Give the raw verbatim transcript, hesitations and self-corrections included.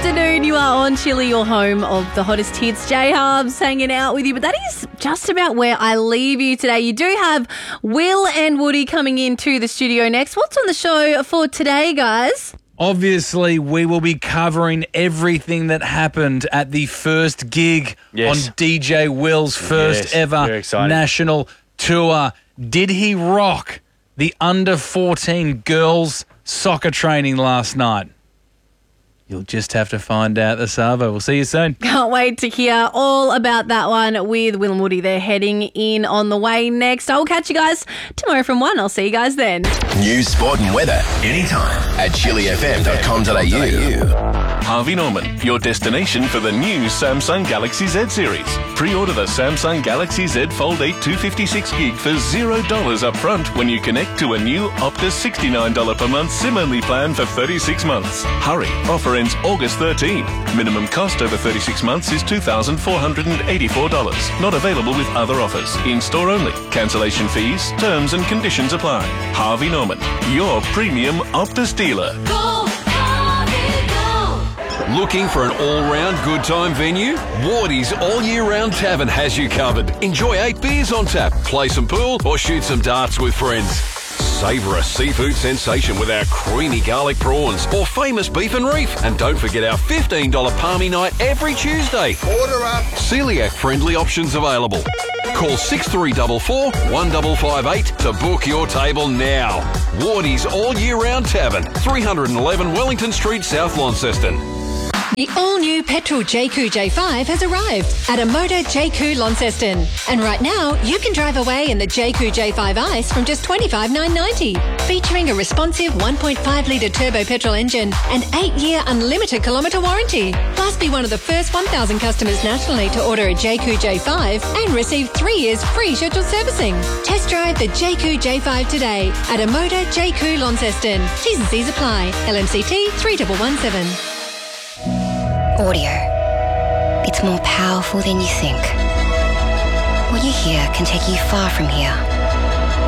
afternoon. You are on Chili, your home of the hottest hits. J Hubs hanging out with you, but that is just about where I leave you today. You do have Will and Woody coming into the studio next. What's on the show for today, guys? Obviously, we will be covering everything that happened at the first gig Yes. on D J Will's first Yes, very ever exciting. national tour. Did he rock the under fourteen girls soccer training last night? You'll just have to find out this Savo. We'll see you soon. Can't wait to hear all about that one with Will and Woody. They're heading in on the way next. I will catch you guys tomorrow from one. I'll see you guys then. News, sport and weather anytime at chili f m dot com dot a u. Harvey Norman, your destination for the new Samsung Galaxy Z series. Pre-order the Samsung Galaxy Z Fold eight two fifty-six gig for zero dollars up front when you connect to a new Optus sixty-nine dollars per month SIM-only plan for thirty-six months. Hurry, offer ends August thirteenth. Minimum cost over thirty-six months is two thousand four hundred eighty-four dollars. Not available with other offers. In-store only. Cancellation fees, terms and conditions apply. Harvey Norman, your premium Optus dealer. Looking for an all-round good time venue? Wardy's All Year Round Tavern has you covered. Enjoy eight beers on tap, play some pool or shoot some darts with friends. Savour a seafood sensation with our creamy garlic prawns or famous beef and reef. And don't forget our fifteen dollars palmy night every Tuesday. Order up. Celiac-friendly options available. Call six three four four, one five five eight to book your table now. Wardy's All Year Round Tavern, three eleven Wellington Street, South Launceston. The all-new petrol J Q J five has arrived at Amoda J Q Launceston. And right now, you can drive away in the J Q J five Ice from just twenty-five thousand nine hundred ninety dollars. Featuring a responsive one point five litre turbo petrol engine and eight-year unlimited kilometre warranty. Plus, be one of the first one thousand customers nationally to order a J Q J five and receive three years free scheduled servicing. Test drive the J Q J five today at Amoda J Q Launceston. T's and C's apply. L M C T three one one seven. Audio. It's more powerful than you think. What you hear can take you far from here.